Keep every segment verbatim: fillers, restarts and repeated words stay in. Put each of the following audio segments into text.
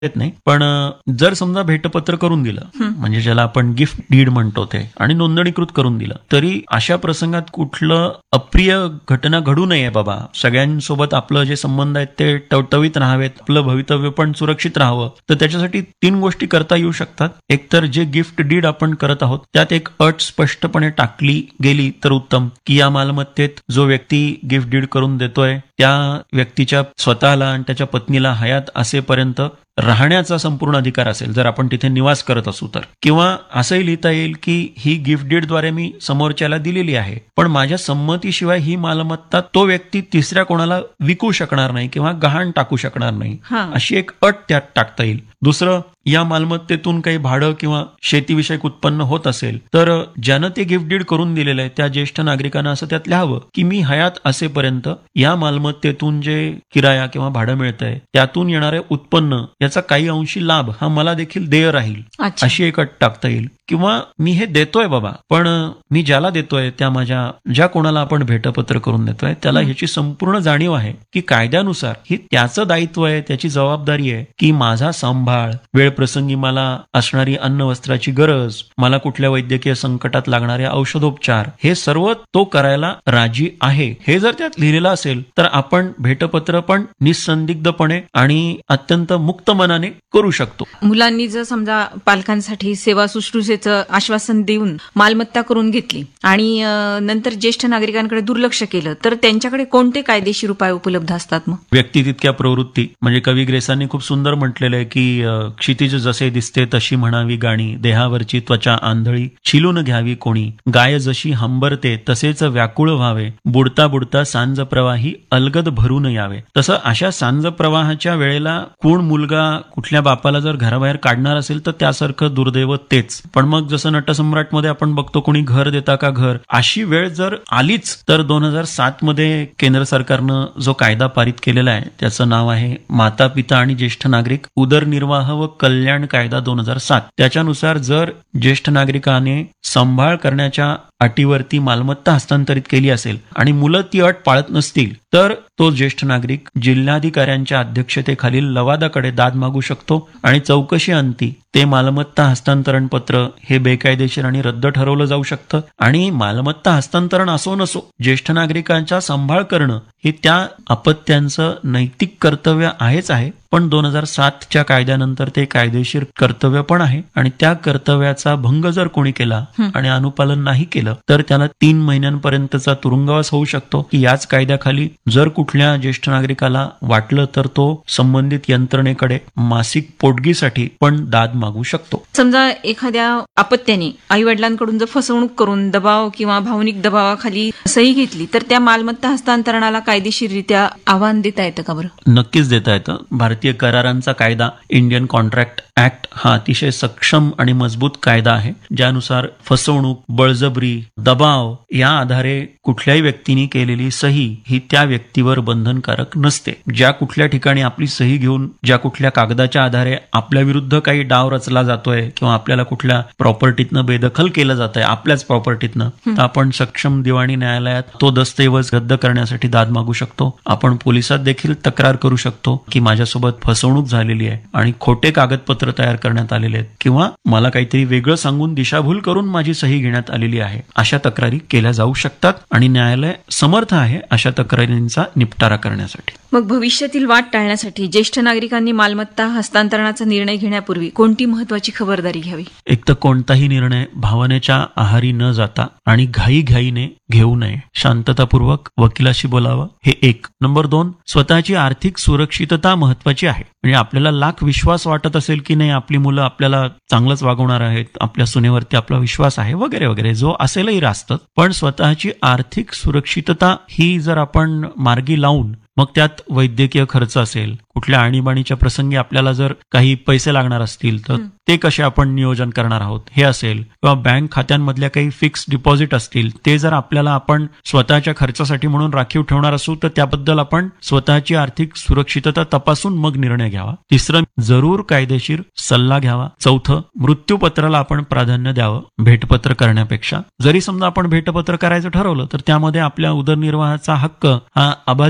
येत नाही. पण जर समजा भेटपत्र करून दिलं, म्हणजे ज्याला आपण गिफ्ट डीड म्हणतो ते, आणि नोंदणीकृत करून दिलं, तरी अशा प्रसंगात कुठलं अप्रिय घटना घडू नये बाबा, सगळ्यांसोबत आपलं जे संबंध आहेत ते टवटवीत राहावेत, आपलं भवितव्य पण सुरक्षित राहावं, तर त्याच्यासाठी तीन गोष्टी करता येऊ शकतात. एक तर जे गिफ्ट डीड आपण करत आहोत त्यात एक अट स्पष्टपणे टाकली गेली तर उत्तम, की या मालमत्तेत जो व्यक्ती गिफ्ट डीड करून देतोय त्या व्यक्तीच्या स्वतःला आणि त्याच्या पत्नीला हयात असेपर्यंत राहण्याचा संपूर्ण अधिकार असेल, जर आपण तिथे निवास करत असू तर. किंवा असंही लिहिता येईल की ही गिफ्ट डीडद्वारे मी समोरच्याला दिलेली आहे, पण माझ्या संमतीशिवाय ही मालमत्ता तो व्यक्ती तिसऱ्या कोणाला विकू शकणार नाही किंवा गहाण टाकू शकणार नाही, अशी एक अट त्यात टाकता येईल. दुसरं, या मालमत्तेतून काही भाडं किंवा शेतीविषयक उत्पन्न होत असेल तर ज्यानं ते गिफ्ट डीड करून दिलेलं आहे त्या ज्येष्ठ नागरिकांना असं त्यात लिहावं की मी हयात असेपर्यंत या मालमत्तेतून जे किराया किंवा भाडं मिळतंय त्यातून येणारे उत्पन्न याचा काही अंशी लाभ हा मला देखील देय राहील, अशी एक अट टाकता येईल. किंवा मी हे देतोय बाबा, पण मी ज्याला देतोय त्या माझ्या ज्या कोणाला आपण भेटपत्र करून देतोय त्याला ह्याची संपूर्ण जाणीव आहे की कायद्यानुसार ही त्याचं दायित्व आहे, त्याची जबाबदारी आहे की माझा सांभाळ, वेळ प्रसंगी मला असणारी अन्न वस्त्राची गरज, मला कुठल्या वैद्यकीय संकटात लागणारे औषधोपचार, हे सर्व तो करायला राजी आहे. हे जर त्यात लिहिलेलं असेल तर आपण भेटपत्र पण निसंदिग्धपणे आणि अत्यंत मुक्त मनाने करू शकतो. मुलांनी जर समजा पालकांसाठी सेवा सुश्रूषेचं आश्वासन देऊन मालमत्ता करून घेतली आणि नंतर ज्येष्ठ नागरिकांकडे दुर्लक्ष केलं तर त्यांच्याकडे कोणते कायदेशीर उपाय उपलब्ध असतात? मग व्यक्ती तितक्या प्रवृत्ती, म्हणजे कवी ग्रेसांनी खूप सुंदर म्हटलेलं आहे की क्षितिज जसे दिसते तशी म्हणावी गाणी, देहावरची त्वचा आंधळी छिलून घ्यावी कोणी, गाय जशी हंबरते तसेच व्याकुळ व्हावे, बुडता बुडता सांज प्रवाही अलगद भरून यावे. तसं अशा सांज प्रवाहाच्या वेळेला कोण मुलगा कुठल्या बापाला जर घराबाहेर काढणार असेल तर त्यासारखं दुर्दैव तेच. पण मग जसं नटसम्राट मध्ये आपण बघतो कोणी घर देता का घर, अशी वेळ जर आलीच तर दोन हजार सात मध्ये केंद्र सरकारनं जो कायदा पारित केलेला आहे त्याचं नाव आहे माता पिता आणि ज्येष्ठ नागरिक उदरनिर्वाह व कल्याण कायदा दोन हजार सात. त्याच्यानुसार जर ज्येष्ठ नागरिकाने सांभाळ करण्याच्या अटीवरती मालमत्ता हस्तांतरित केली असेल आणि मुलं ती अट पाळत नसतील तर तो ज्येष्ठ नागरिक जिल्हाधिकाऱ्यांच्या अध्यक्षतेखालील लवादाकडे दाद मागू शकतो आणि चौकशी अंती ते मालमत्ता हस्तांतरण पत्र हे बेकायदेशीर आणि रद्द ठरवलं जाऊ शकतं. आणि मालमत्ता हस्तांतरण असो नसो, ज्येष्ठ नागरिकांचा सांभाळ करणं हे त्या अपत्यांचं नैतिक कर्तव्य आहेच आहे, पण दोन हजार सातच्या कायद्यानंतर ते कायदेशीर कर्तव्य पण आहे आणि त्या कर्तव्याचा भंग जर कोणी केला आणि अनुपालन नाही केलं तर त्याला तीन महिन्यांपर्यंतचा तुरुंगवास होऊ शकतो. की याच कायद्याखाली जर कुठल्या ज्येष्ठ नागरिकाला वाटलं तर तो संबंधित यंत्रणेकडे मासिक पोटगीसाठी पण दाद मागू शकतो. समजा एखाद्या अपत्याने आई वडिलांकडून जर फसवणूक करून दबाव किंवा भावनिक दबावाखाली सही घेतली तर त्या मालमत्ता हस्तांतरणाला कायदेशीररित्या आव्हान देता येतं का? बरं, नक्कीच देता येतं. भारतीय करारांचा कायदा इंडियन कॉन्ट्रॅक्ट ऍक्ट हा अतिशय सक्षम आणि मजबूत कायदा आहे, ज्यानुसार फसवणूक, बळजबरी, दबाव या आधारे कुठल्याही व्यक्तीने केलेली सही ही त्या व्यक्तीवर बंधनकारक नसते. ज्या कुठल्या ठिकाणी आपली सही घेऊन ज्या कुठल्या कागदाच्या आधारे आपल्या विरुद्ध काही डाव रचला जातोय किंवा आपल्याला कुठल्या प्रॉपर्टीतनं बेदखल केलं जात आहे आपल्याच प्रॉपर्टीतनं, तर आपण सक्षम दिवाणी न्यायालयात तो दस्तऐवज रद्द करण्यासाठी दाद मागू शकतो. आपण पोलिसात देखील तक्रार करू शकतो की माझ्यासोबत फसवणूक झालेली आहे आणि खोटे कागदपत्र तयार करण्यात आलेले आहेत किंवा मला काहीतरी वेगळं सांगून दिशाभूल करून माझी सही घेण्यात आलेली आहे, अशा तक्रारी केल्या जाऊ शकतात आणि न्यायालय समर्थ आहे अशा तक्रारींचा निपटारा करण्यासाठी. मग भविष्यातील वाद टाळण्यासाठी ज्येष्ठ नागरिकांनी मालमत्ता हस्तांतरणाचा निर्णय घेण्यापूर्वी कोणती महत्वाची खबरदारी घ्यावी? एक तर कोणताही निर्णय भावनेच्या आहारी न जाता आणि घाईघाईने घेऊ नये. शांततापूर्वक वकिलाशी बोलावं, हे एक. नंबर दोन, स्वतःची आर्थिक सुरक्षितता महत्वाची आहे. म्हणजे आपल्याला लाख विश्वास वाटत असेल की नाही आपली मुलं आपल्याला चांगलंच वागवणार आहेत, आपल्या सुनेवरती आपला विश्वास आहे वगैरे वगैरे, जो असेलही रास्त, पण स्वतःची आर्थिक सुरक्षितता ही जर आपण मार्गी लावून मग त्यात वैद्यकीय खर्च असेल, कुठल्या आणीबाणीच्या प्रसंगी आपल्याला जर काही पैसे लागणार असतील तर ते कसे आपण नियोजन करणार आहोत हे असेल, किंवा बँक खात्यांमधल्या काही फिक्स डिपॉझिट असतील ते जर आपल्याला आपण स्वतःच्या खर्चासाठी म्हणून राखीव ठेवणार असू तर त्याबद्दल आपण स्वतःची आर्थिक सुरक्षितता तपासून मग निर्णय घ्यावा. तिसरं, जरूर कायदेशीर सल्ला घ्यावा. चौथं, मृत्यूपत्राला आपण प्राधान्य द्यावं भेटपत्र करण्यापेक्षा. जरी समजा आपण भेटपत्र करायचं ठरवलं तर त्यामध्ये आपल्या उदरनिर्वाहाचा हक्क हा अबाधित राहील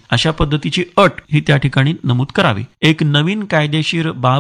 अशा पद्धतीची अट ही त्या ठिकाणी नमूद करावी. एक नवीन कायदेशीर बाब